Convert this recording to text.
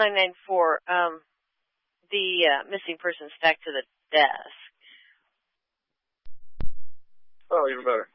994, the missing person stacked to the desk. Oh, even better.